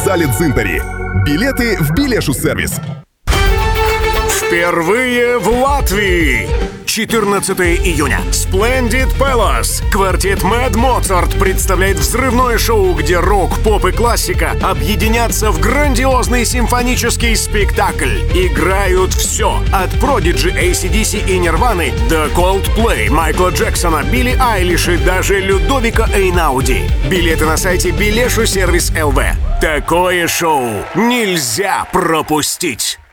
спортзале «Дзинтари». Билеты в Билешу-сервис. Впервые в Латвии! 14 июня. Splendid Palace. Квартет Mad Mozart представляет взрывное шоу, где рок, поп и классика объединятся в грандиозный симфонический спектакль. Играют все. От Prodigy, AC/DC и Нирваны до Coldplay, Майкла Джексона, Билли Айлиш и даже Людовика Эйнауди. Билеты на сайте Билешу Сервис ЛВ. Такое шоу нельзя пропустить!